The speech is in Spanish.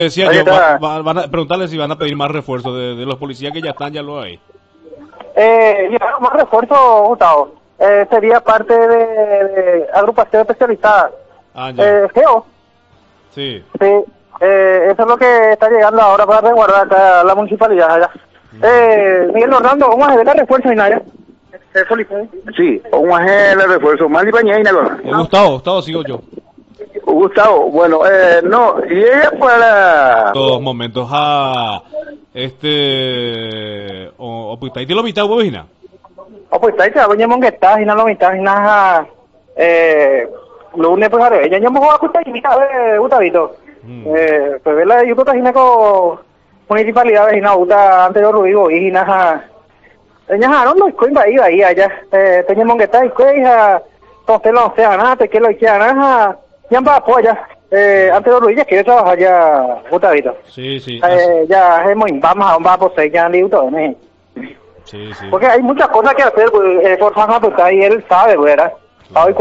Decía Ahí yo, está. van a preguntarle si van a pedir más refuerzos de los policías que ya están, ya lo hay. Llegaron más refuerzos, Gustavo. Sería parte de agrupación especializada. Ah, ya. GEO. Sí. Sí, eso es lo que está llegando ahora para resguardar acá la municipalidad allá. Miguel Orlando, ¿cómo es de la refuerzo y nada? Sí, un agente de refuerzo, más y pañaina, Gustavo, sigo yo. Gustavo, bueno, no, y ella para... Los momentos a o pues ahí te lo mitad bobina. Pues está hecha, doña Monguetá, y no lo mitad, y nada, lunes pues haré, ya hemos jugado a mitad, Gustavito. Pues ve la yuta con municipalidad vecina, Guta, anterior Ruigo, y nada, no lo escuimba ahí, allá, doña Monguetá, y cueja, entonces lo sea, nada, te quiero que nada, ya va apoya. Antes de Ruiz, quiere trabajar ya, Gustavito. Sí. Ya vamos a poseer ya listo, ¿no? Sí. Porque hay muchas cosas que hacer, por favor, y él sabe, ¿verdad? Claro.